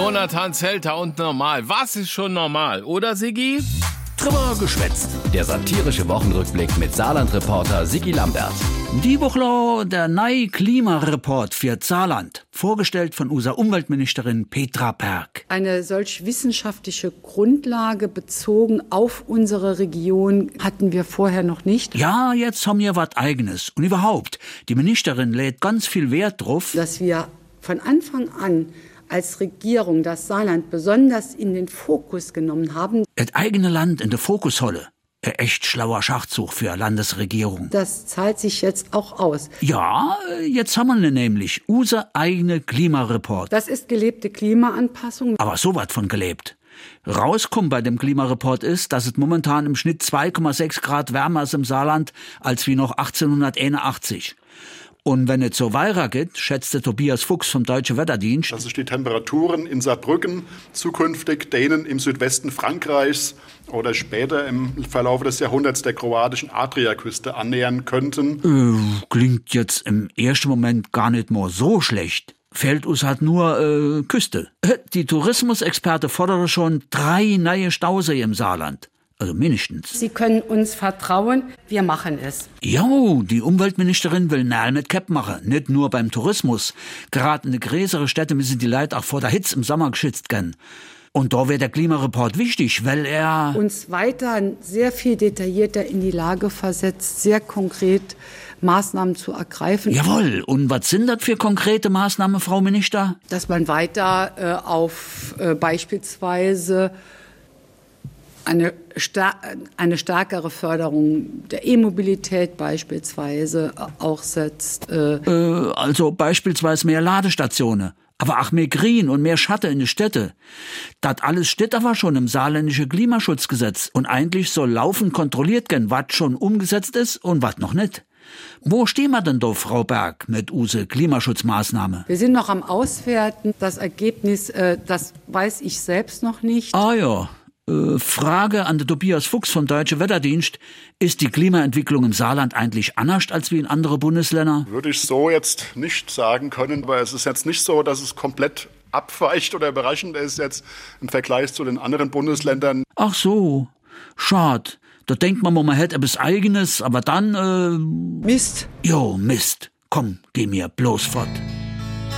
Jonathan Zelter und normal. Was ist schon normal, oder Siggi? Drüber geschwätzt. Der satirische Wochenrückblick mit Saarland-Reporter Sigi Lambert. Die Woche der neue Klimareport für Saarland, vorgestellt von unserer Umweltministerin Petra Berg. Eine solch wissenschaftliche Grundlage bezogen auf unsere Region hatten wir vorher noch nicht. Ja, jetzt haben wir was Eigenes. Und überhaupt, die Ministerin lädt ganz viel Wert drauf, Dass wir von Anfang an als Regierung das Saarland besonders in den Fokus genommen haben. das eigene Land in der Fokusholle. Ein echt schlauer Schachzug für eine Landesregierung. Das zahlt sich jetzt auch aus. Ja, jetzt haben wir nämlich unser eigene Klimareport. Das ist gelebte Klimaanpassung. Aber so was von gelebt. Rauskommt bei dem Klimareport ist, dass es momentan im Schnitt 2,6 Grad wärmer ist im Saarland als wie noch 1881. Und wenn es so weitergeht, schätzte Tobias Fuchs vom Deutschen Wetterdienst, Dass sich die Temperaturen in Saarbrücken zukünftig denen im Südwesten Frankreichs oder später im Verlauf des Jahrhunderts der kroatischen Adriaküste annähern könnten. klingt jetzt im ersten Moment gar nicht mal so schlecht. Fehlt uns halt nur Küste. Die Tourismusexperte fordern schon 3 neue Stausee im Saarland. Also mindestens. Sie können uns vertrauen, wir machen es. Jo, die Umweltministerin will Nähl mit Cap machen, nicht nur beim Tourismus. Gerade in den größeren Städten müssen die Leute auch vor der Hitze im Sommer geschützt werden. Und da wäre der Klimareport wichtig, weil er Uns weiter sehr viel detaillierter in die Lage versetzt, sehr konkret Maßnahmen zu ergreifen. Jawohl, und was sind das für konkrete Maßnahmen, Frau Minister? Dass man weiter auf beispielsweise eine stärkere Förderung der E-Mobilität beispielsweise auch setzt. Also beispielsweise mehr Ladestationen, aber auch mehr Grün und mehr Schatten in den Städten. Das alles steht aber schon im saarländischen Klimaschutzgesetz und eigentlich soll laufend kontrolliert werden, was schon umgesetzt ist und was noch nicht. Wo stehen wir denn da, Frau Berg, mit use Klimaschutzmaßnahme? Wir sind noch am Auswerten. Das Ergebnis, das weiß ich selbst noch nicht. Ah ja. Frage an den Tobias Fuchs vom Deutschen Wetterdienst. Ist die Klimaentwicklung im Saarland eigentlich anders als wie in anderen Bundesländern? Würde ich so jetzt nicht sagen können, aber es ist jetzt nicht so, dass es komplett abweicht oder überraschend ist jetzt im Vergleich zu den anderen Bundesländern. Ach so, schade. Da denkt man hätte etwas Eigenes, aber dann, Mist. Jo, Mist. Komm, geh mir bloß fort.